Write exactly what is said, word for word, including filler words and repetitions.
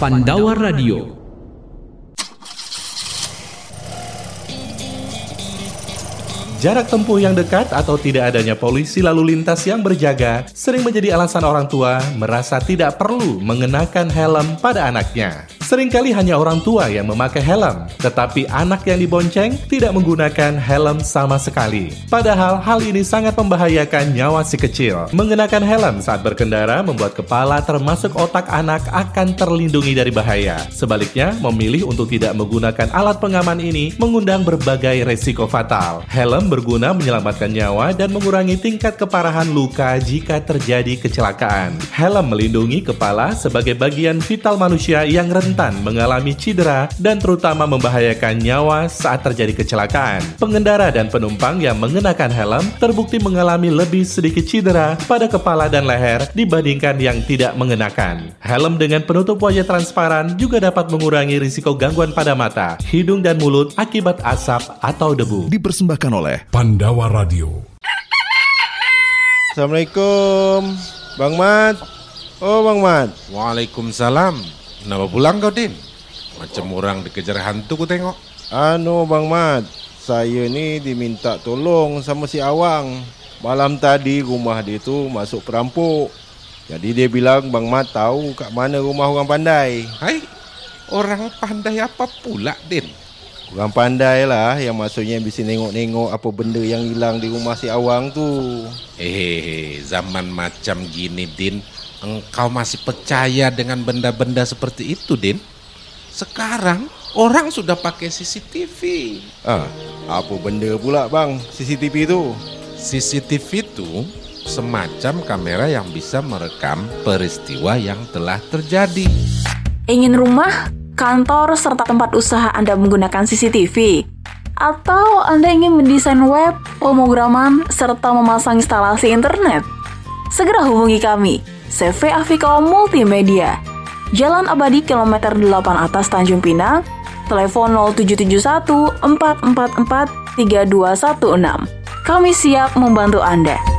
Pandawa Radio. Jarak tempuh yang dekat atau tidak adanya polisi lalu lintas yang berjaga sering menjadi alasan orang tua merasa tidak perlu mengenakan helm pada anaknya. Seringkali hanya orang tua yang memakai helm, tetapi anak yang dibonceng tidak menggunakan helm sama sekali. Padahal hal ini sangat membahayakan nyawa si kecil. Mengenakan helm saat berkendara membuat kepala termasuk otak anak akan terlindungi dari bahaya. Sebaliknya, memilih untuk tidak menggunakan alat pengaman ini mengundang berbagai resiko fatal. Helm berguna menyelamatkan nyawa dan mengurangi tingkat keparahan luka jika terjadi kecelakaan. Helm melindungi kepala sebagai bagian vital manusia yang rentan mengalami cedera dan terutama membahayakan nyawa saat terjadi kecelakaan. Pengendara dan penumpang yang mengenakan helm terbukti mengalami lebih sedikit cedera pada kepala dan leher dibandingkan yang tidak mengenakan. Helm dengan penutup wajah transparan juga dapat mengurangi risiko gangguan pada mata, hidung dan mulut akibat asap atau debu. Dipersembahkan oleh Pandawa Radio. Assalamualaikum, Bang Mat. Oh, Bang Mat. Waalaikumsalam. Kenapa pulang kau, Din? Macam orang dikejar hantu ku tengok. Anu, Bang Mat, saya ni diminta tolong sama si Awang. Malam tadi rumah dia tu masuk perampok. Jadi dia bilang Bang Mat tahu kat mana rumah orang pandai. Hai, orang pandai apa pula, Din? Orang pandai lah, yang maksudnya bisa nengok-nengok apa benda yang hilang di rumah si Awang tu. Eh, zaman macam gini, Din, engkau masih percaya dengan benda-benda seperti itu, Din? Sekarang orang sudah pakai C C T V. Ah, apa benda pula bang C C T V tu? C C T V itu semacam kamera yang bisa merekam peristiwa yang telah terjadi. Ingin rumah, kantor, serta tempat usaha Anda menggunakan C C T V? Atau Anda ingin mendesain web, pemrograman, serta memasang instalasi internet? Segera hubungi kami, C V Afiko Multimedia, Jalan Abadi kilometer delapan atas Tanjung Pinang, telepon nol tujuh tujuh satu empat empat empat tiga dua satu enam. Kami siap membantu Anda.